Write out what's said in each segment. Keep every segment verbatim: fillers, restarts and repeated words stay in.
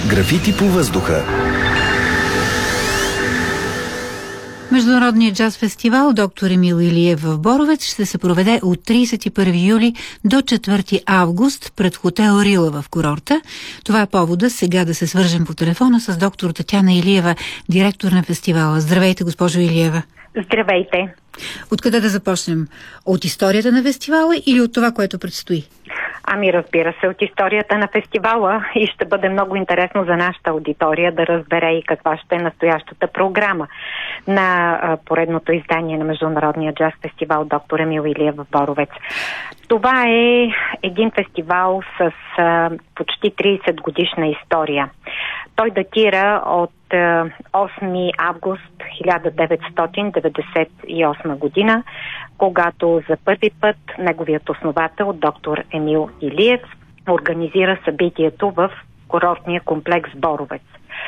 Графити по въздуха. Международният джаз фестивал Доктор Емил Илиев в Боровец ще се проведе от тридесет и първи юли до четвърти август пред хотел Рила в курорта. Това е повода сега да се свържем по телефона с доктор Татяна Илиева, директор на фестивала. Здравейте, госпожо Илиева. Здравейте. Откъде да започнем? От историята на фестивала или от това, което предстои? Ами, разбира се, от историята на фестивала, и ще бъде много интересно за нашата аудитория да разбере и каква ще е настоящата програма на а, поредното издание на Международния джаз фестивал Доктор Емил Илиев в Боровец. Това е един фестивал с а, почти тридесет годишна история. Той датира от осми август хиляда деветстотин деветдесет и осма година, когато за първи път неговият основател, доктор Емил Илиев, организира събитието в курортния комплекс Боровец.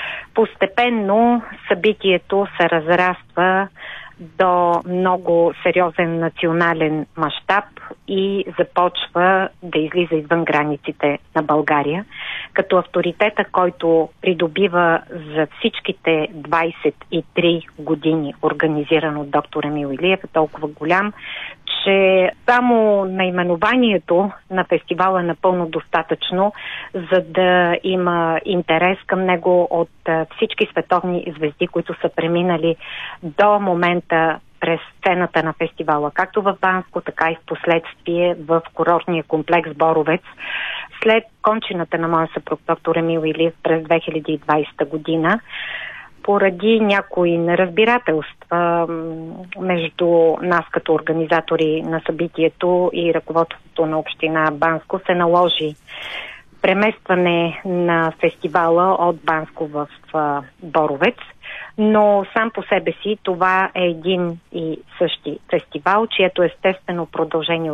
Постепенно събитието се разраства до много сериозен национален мащаб и започва да излиза извън границите на България, като авторитета, който придобива за всичките двадесет и три години, организиран от доктор Емил Илиев, е толкова голям, че само наименованието на фестивала е напълно достатъчно, за да има интерес към него от всички световни звезди, които са преминали до момента през сцената на фестивала, както в Банско, така и в последствие в курортния комплекс Боровец. След кончината на моя съпруг доктор Емил Илиев през две хиляди и двадесета година, поради някои неразбирателства между нас като организатори на събитието и ръководството на община Банско, се наложи преместване на фестивала от Банско в Боровец. Но сам по себе си това е един и същи фестивал, чието естествено продължение